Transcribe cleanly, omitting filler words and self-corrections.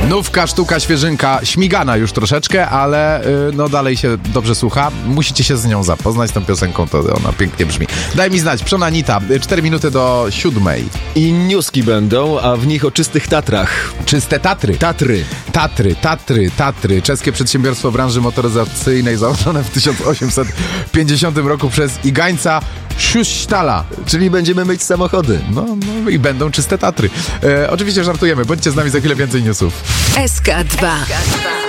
Nówka, sztuka, świeżynka, śmigana już troszeczkę, ale no dalej się dobrze słucha. Musicie się z nią zapoznać, z tą piosenką, to ona pięknie brzmi. Daj mi znać, Przonanita, 4 minuty do 7. I newski będą, a w nich o czystych Tatrach. Czyste Tatry. Tatry. Czeskie przedsiębiorstwo branży motoryzacyjnej założone w 1850 roku przez Igańca Schusztala. Czyli będziemy myć samochody. No i będą czyste Tatry. Oczywiście żartujemy, bądźcie z nami, za chwilę więcej newsów. SK2.